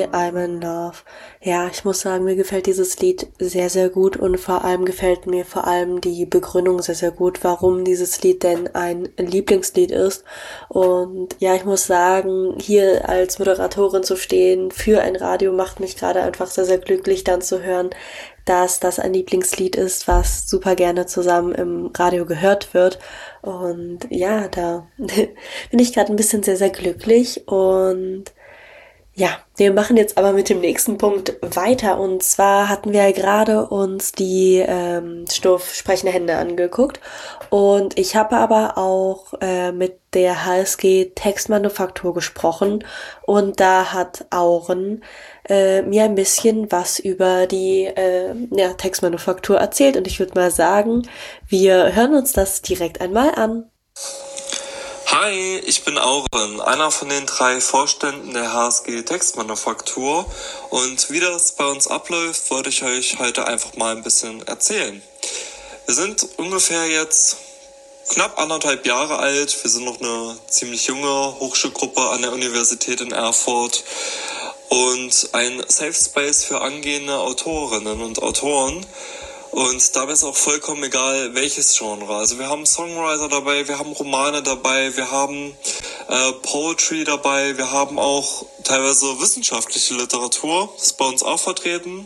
I'm in Love. Ja, ich muss sagen, mir gefällt dieses Lied sehr, sehr gut und vor allem gefällt mir vor allem die Begründung sehr, sehr gut, warum dieses Lied denn ein Lieblingslied ist. Und ja, ich muss sagen, hier als Moderatorin zu stehen für ein Radio macht mich gerade einfach sehr, sehr glücklich, dann zu hören, dass das ein Lieblingslied ist, was super gerne zusammen im Radio gehört wird. Und ja, da bin ich gerade ein bisschen sehr, sehr glücklich und ja, wir machen jetzt aber mit dem nächsten Punkt weiter. Und zwar hatten wir ja gerade uns die Stuff Sprechende Hände angeguckt. Und ich habe aber auch mit der HSG Textmanufaktur gesprochen. Und da hat Auren mir ein bisschen was über die Textmanufaktur erzählt. Und ich würde mal sagen, wir hören uns das direkt einmal an. Hi, ich bin Auren, einer von den 3 Vorständen der HSG Textmanufaktur, und wie das bei uns abläuft, wollte ich euch heute einfach mal ein bisschen erzählen. Wir sind ungefähr jetzt knapp 1,5 Jahre alt, wir sind noch eine ziemlich junge Hochschulgruppe an der Universität in Erfurt und ein Safe Space für angehende Autorinnen und Autoren. Und dabei ist auch vollkommen egal, welches Genre. Also wir haben Songwriter dabei, wir haben Romane dabei, wir haben Poetry dabei, wir haben auch teilweise wissenschaftliche Literatur, das ist bei uns auch vertreten.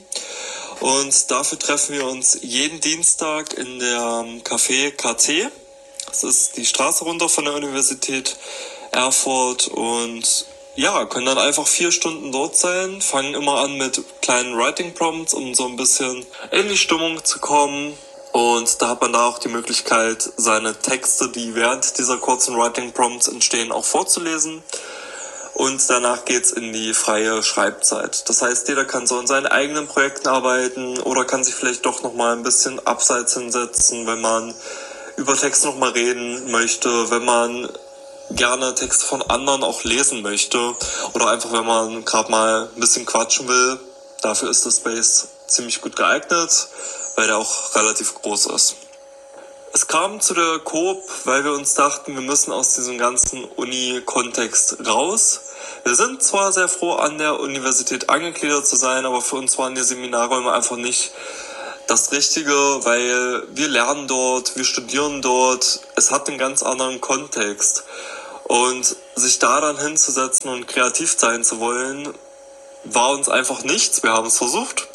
Und dafür treffen wir uns jeden Dienstag in der Café KT. Das ist die Straße runter von der Universität Erfurt, und ja, können dann einfach 4 Stunden dort sein, fangen immer an mit kleinen Writing Prompts, um so ein bisschen in die Stimmung zu kommen. Und da hat man da auch die Möglichkeit, seine Texte, die während dieser kurzen Writing Prompts entstehen, auch vorzulesen. Und danach geht's in die freie Schreibzeit. Das heißt, jeder kann so an seinen eigenen Projekten arbeiten oder kann sich vielleicht doch nochmal ein bisschen abseits hinsetzen, wenn man über Texte nochmal reden möchte, wenn man gerne Texte von anderen auch lesen möchte oder einfach, wenn man gerade mal ein bisschen quatschen will. Dafür ist der Space ziemlich gut geeignet, weil der auch relativ groß ist. Es kam zu der Coop, weil wir uns dachten, wir müssen aus diesem ganzen Uni-Kontext raus. Wir sind zwar sehr froh, an der Universität angegliedert zu sein, aber für uns waren die Seminarräume einfach nicht das Richtige, weil wir lernen dort, wir studieren dort. Es hat einen ganz anderen Kontext. Und sich da dann hinzusetzen und kreativ sein zu wollen, war uns einfach nichts. Wir haben es versucht.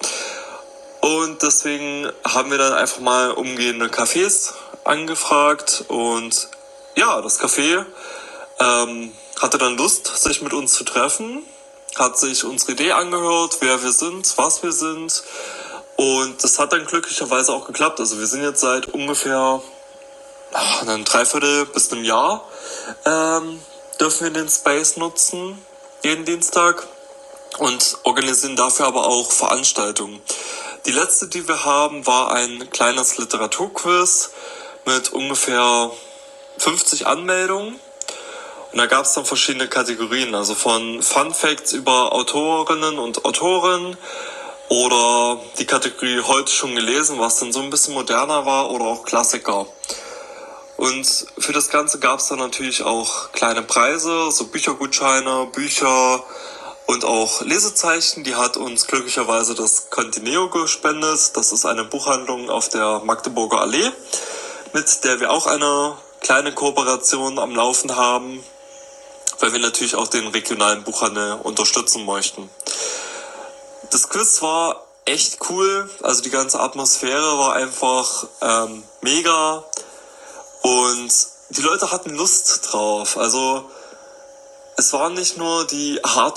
Und deswegen haben wir dann einfach mal umgehende Cafés angefragt. Und ja, das Café hatte dann Lust, sich mit uns zu treffen, hat sich unsere Idee angehört, wer wir sind, was wir sind. Und das hat dann glücklicherweise auch geklappt. Also wir sind jetzt seit ungefähr einem Dreiviertel bis einem Jahr dürfen wir den Space nutzen, jeden Dienstag, und organisieren dafür aber auch Veranstaltungen. Die letzte, die wir haben, war ein kleines Literaturquiz mit ungefähr 50 Anmeldungen. Und da gab es dann verschiedene Kategorien, also von Fun Facts über Autorinnen und Autoren oder die Kategorie heute schon gelesen, was dann so ein bisschen moderner war, oder auch Klassiker. Und für das Ganze gab es dann natürlich auch kleine Preise, so Büchergutscheine, Bücher und auch Lesezeichen. Die hat uns glücklicherweise das Contineo gespendet. Das ist eine Buchhandlung auf der Magdeburger Allee, mit der wir auch eine kleine Kooperation am Laufen haben, weil wir natürlich auch den regionalen Buchhandel unterstützen möchten. Das Quiz war echt cool, also die ganze Atmosphäre war einfach mega. Und die Leute hatten Lust drauf. Also es waren nicht nur die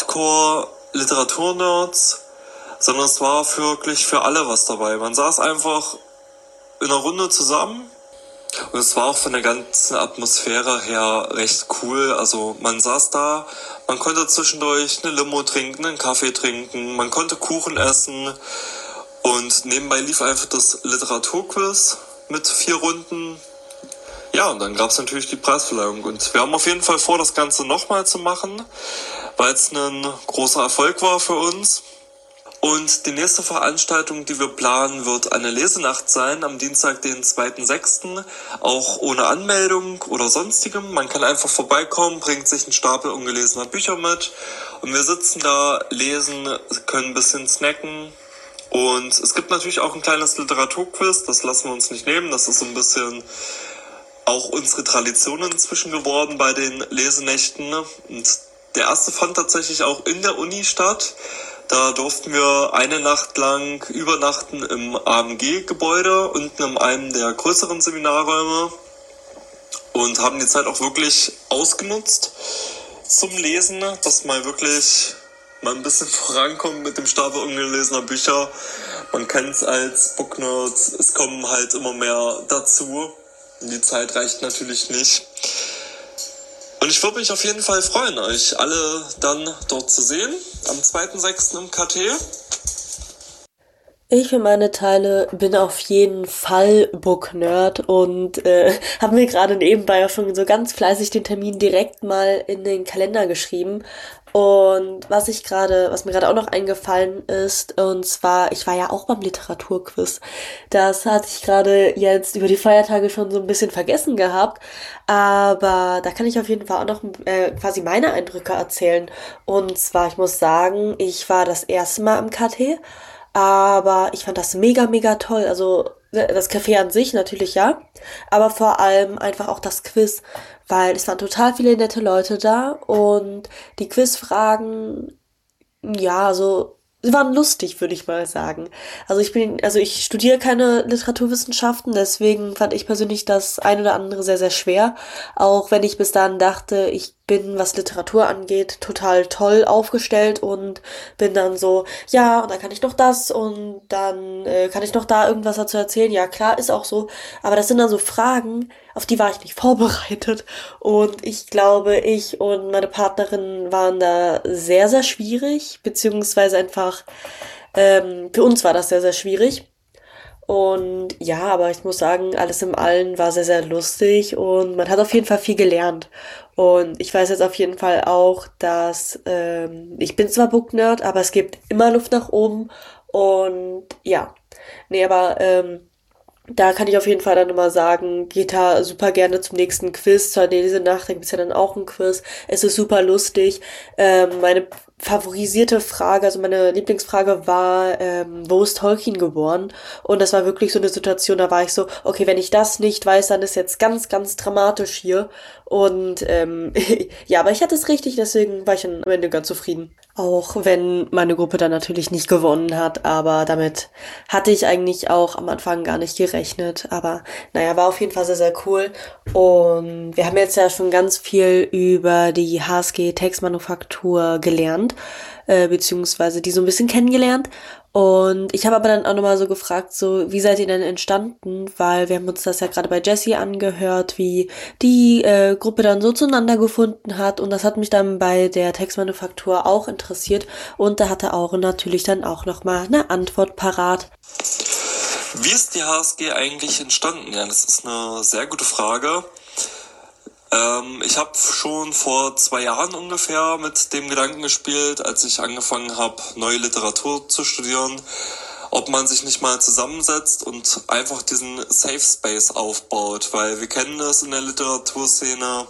Hardcore-Literatur-Nerds, sondern es war wirklich für alle was dabei. Man saß einfach in einer Runde zusammen und es war auch von der ganzen Atmosphäre her recht cool. Also man saß da, man konnte zwischendurch eine Limo trinken, einen Kaffee trinken, man konnte Kuchen essen und nebenbei lief einfach das Literaturquiz mit 4 Runden. Ja, und dann gab es natürlich die Preisverleihung. Und wir haben auf jeden Fall vor, das Ganze nochmal zu machen, weil es ein großer Erfolg war für uns. Und die nächste Veranstaltung, die wir planen, wird eine Lesenacht sein, am Dienstag, den 2.6., auch ohne Anmeldung oder sonstigem. Man kann einfach vorbeikommen, bringt sich einen Stapel ungelesener Bücher mit Und wir sitzen da, lesen, können ein bisschen snacken. Und es gibt natürlich auch ein kleines Literaturquiz, das lassen wir uns nicht nehmen. Das ist so ein bisschen auch unsere Tradition inzwischen geworden bei den Lesenächten. Und der erste fand tatsächlich auch in der Uni statt. Da durften wir eine Nacht lang übernachten im AMG-Gebäude, unten in einem der größeren Seminarräume, und haben die Zeit auch wirklich ausgenutzt zum Lesen, dass mal wirklich mal ein bisschen vorankommen mit dem Stapel ungelesener Bücher. Man kennt es als Booknerd, es kommen halt immer mehr dazu. Die Zeit reicht natürlich nicht. Und ich würde mich auf jeden Fall freuen, euch alle dann dort zu sehen, am 2.6. im KT. Ich für meine Teile bin auf jeden Fall Book-Nerd und habe mir gerade nebenbei auch schon so ganz fleißig den Termin direkt mal in den Kalender geschrieben. Und was mir gerade auch noch eingefallen ist, und zwar, ich war ja auch beim Literaturquiz. Das hatte ich gerade jetzt über die Feiertage schon so ein bisschen vergessen gehabt, aber da kann ich auf jeden Fall auch noch quasi meine Eindrücke erzählen. Und zwar, ich muss sagen, ich war das erste Mal im KT. Aber ich fand das mega, mega toll. Also das Café an sich natürlich ja, aber vor allem einfach auch das Quiz, weil es waren total viele nette Leute da und die Quizfragen, ja, so, sie waren lustig, würde ich mal sagen. Also ich studiere keine Literaturwissenschaften, deswegen fand ich persönlich das ein oder andere sehr, sehr schwer. Auch wenn ich bis dahin dachte, ich bin, was Literatur angeht, total toll aufgestellt und bin dann so, ja, und dann kann ich noch das und dann kann ich noch da irgendwas dazu erzählen. Ja, klar, ist auch so. Aber das sind dann so Fragen, auf die war ich nicht vorbereitet. Und ich glaube, ich und meine Partnerin waren da sehr, sehr schwierig, beziehungsweise einfach, für uns war das sehr, sehr schwierig. Und ja, aber ich muss sagen, alles im Allen war sehr, sehr lustig und man hat auf jeden Fall viel gelernt. Und ich weiß jetzt auf jeden Fall auch, dass ich bin zwar Book-Nerd, aber es gibt immer Luft nach oben. Und ja, nee, aber da kann ich auf jeden Fall dann immer sagen, geht da super gerne zum nächsten Quiz. Zur Lesenacht, da gibt's ja dann auch ein Quiz. Es ist super lustig. Meine favorisierte Frage, also meine Lieblingsfrage war, wo ist Tolkien geboren? Und das war wirklich so eine Situation, da war ich so, okay, wenn ich das nicht weiß, dann ist jetzt ganz, ganz dramatisch hier. Und ja, aber ich hatte es richtig, deswegen war ich dann am Ende ganz zufrieden. Auch wenn meine Gruppe dann natürlich nicht gewonnen hat, aber damit hatte ich eigentlich auch am Anfang gar nicht gerechnet. Aber naja, war auf jeden Fall sehr, sehr cool. Und wir haben jetzt ja schon ganz viel über die HSG Textmanufaktur gelernt, beziehungsweise die so ein bisschen kennengelernt. Und ich habe aber dann auch nochmal so gefragt, so, wie seid ihr denn entstanden? Weil wir haben uns das ja gerade bei Jessie angehört, wie die Gruppe dann so zueinander gefunden hat. Und das hat mich dann bei der Textmanufaktur auch interessiert. Und da hatte Aure natürlich dann auch nochmal eine Antwort parat. Wie ist die HSG eigentlich entstanden? Ja, das ist eine sehr gute Frage. Ich habe schon vor 2 Jahren ungefähr mit dem Gedanken gespielt, als ich angefangen habe, neue Literatur zu studieren, ob man sich nicht mal zusammensetzt und einfach diesen Safe Space aufbaut, weil wir kennen das in der Literaturszene,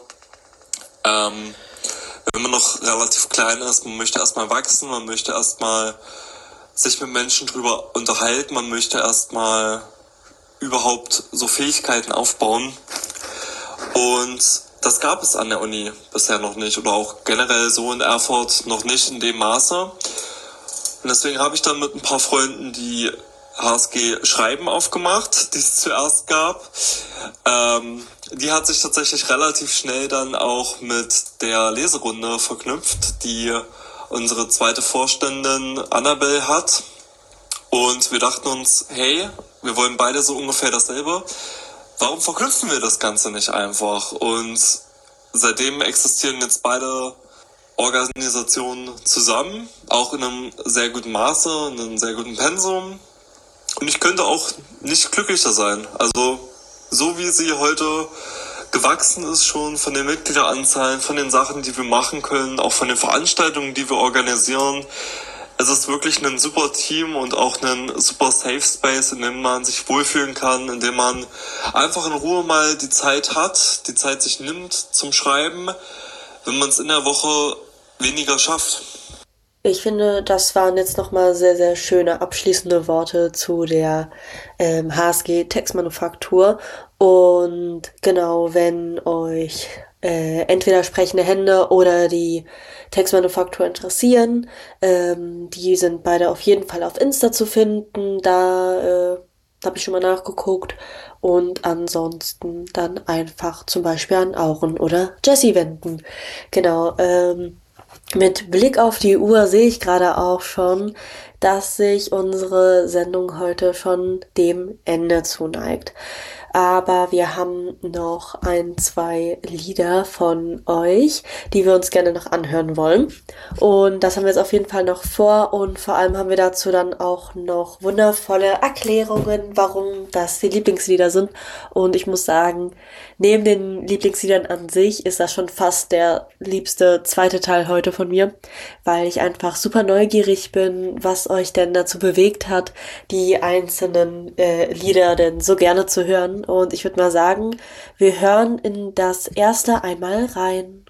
wenn man noch relativ klein ist, man möchte erstmal wachsen, man möchte erstmal sich mit Menschen drüber unterhalten, man möchte erstmal überhaupt so Fähigkeiten aufbauen. Und das gab es an der Uni bisher noch nicht oder auch generell so in Erfurt noch nicht in dem Maße. Und deswegen habe ich dann mit ein paar Freunden die HSG Schreiben aufgemacht, die es zuerst gab. Die hat sich tatsächlich relativ schnell dann auch mit der Leserunde verknüpft, die unsere zweite Vorständin Annabelle hat. Und wir dachten uns, hey, wir wollen beide so ungefähr dasselbe. Warum verknüpfen wir das Ganze nicht einfach? Und seitdem existieren jetzt beide Organisationen zusammen, auch in einem sehr guten Maße, in einem sehr guten Pensum. Und ich könnte auch nicht glücklicher sein. Also so wie sie heute gewachsen ist schon von den Mitgliederanzahlen, von den Sachen, die wir machen können, auch von den Veranstaltungen, die wir organisieren. Es ist wirklich ein super Team und auch ein super Safe Space, in dem man sich wohlfühlen kann, in dem man einfach in Ruhe mal die Zeit hat, die Zeit sich nimmt zum Schreiben, wenn man es in der Woche weniger schafft. Ich finde, das waren jetzt nochmal sehr, sehr schöne abschließende Worte zu der HSG Textmanufaktur. Und genau, wenn euch entweder sprechende Hände oder die Textmanufaktur interessieren, die sind beide auf jeden Fall auf Insta zu finden. Da habe ich schon mal nachgeguckt. Und ansonsten dann einfach zum Beispiel an Auren oder Jessie wenden. Genau, mit Blick auf die Uhr sehe ich gerade auch schon, dass sich unsere Sendung heute schon dem Ende zuneigt. Aber wir haben noch ein, zwei Lieder von euch, die wir uns gerne noch anhören wollen. Und das haben wir jetzt auf jeden Fall noch vor. Und vor allem haben wir dazu dann auch noch wundervolle Erklärungen, warum das die Lieblingslieder sind. Und ich muss sagen, neben den Lieblingsliedern an sich ist das schon fast der liebste zweite Teil heute von mir, weil ich einfach super neugierig bin, was euch denn dazu bewegt hat, die einzelnen Lieder denn so gerne zu hören. Und ich würde mal sagen, wir hören in das erste einmal rein.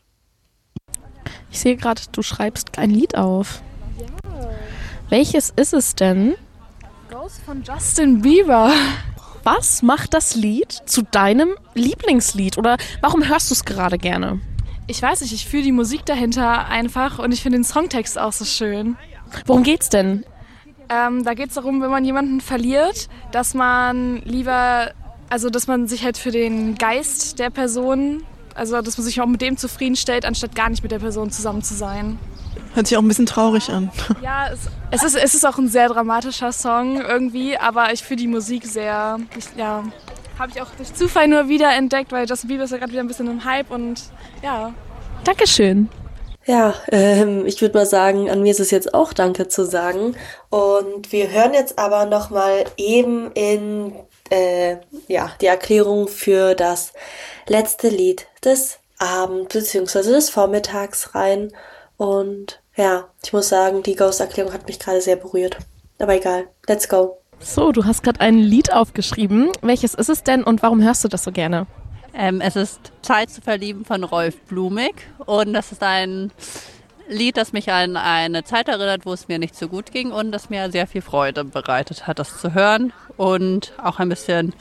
Ich sehe gerade, du schreibst ein Lied auf. Ja. Welches ist es denn? Ghost von Justin Bieber. Was macht das Lied zu deinem Lieblingslied? Oder warum hörst du es gerade gerne? Ich weiß nicht, ich fühle die Musik dahinter einfach und ich finde den Songtext auch so schön. Worum geht's denn? Da geht es darum, wenn man jemanden verliert, dass man lieber, also dass man sich halt für den Geist der Person, also dass man sich auch mit dem zufriedenstellt, anstatt gar nicht mit der Person zusammen zu sein. Hört sich auch ein bisschen traurig an. Ja, es ist auch ein sehr dramatischer Song irgendwie, aber ich fühle die Musik sehr, habe ich auch durch Zufall nur wieder entdeckt, weil Justin Bieber ist ja gerade wieder ein bisschen im Hype und ja. Dankeschön. Ja, ich würde mal sagen, an mir ist es jetzt auch Danke zu sagen. Und wir hören jetzt aber nochmal eben in die Erklärung für das letzte Lied des Abends bzw. des Vormittags rein. Und ja, ich muss sagen, die Ghost-Erklärung hat mich gerade sehr berührt. Aber egal, let's go. So, du hast gerade ein Lied aufgeschrieben. Welches ist es denn und warum hörst du das so gerne? Es ist Zeit zu verlieben von Rolf Blumig und das ist ein Lied, das mich an eine Zeit erinnert, wo es mir nicht so gut ging und das mir sehr viel Freude bereitet hat, das zu hören und auch ein bisschen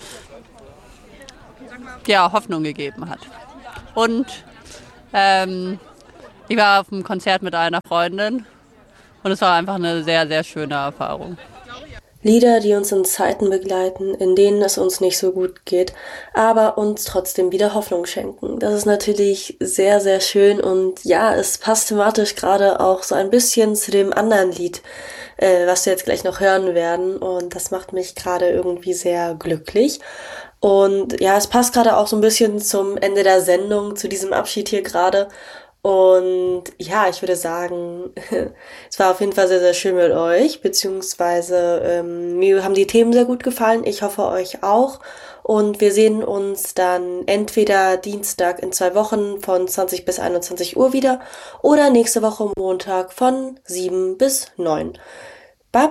Hoffnung gegeben hat. Und ich war auf einem Konzert mit einer Freundin und es war einfach eine sehr, sehr schöne Erfahrung. Lieder, die uns in Zeiten begleiten, in denen es uns nicht so gut geht, aber uns trotzdem wieder Hoffnung schenken. Das ist natürlich sehr, sehr schön und ja, es passt thematisch gerade auch so ein bisschen zu dem anderen Lied, was wir jetzt gleich noch hören werden und das macht mich gerade irgendwie sehr glücklich. Und ja, es passt gerade auch so ein bisschen zum Ende der Sendung, zu diesem Abschied hier gerade. Und ja, ich würde sagen, es war auf jeden Fall sehr, sehr schön mit euch, beziehungsweise mir haben die Themen sehr gut gefallen. Ich hoffe euch auch. Und wir sehen uns dann entweder Dienstag in 2 Wochen von 20 bis 21 Uhr wieder oder nächste Woche Montag von 7 bis 9.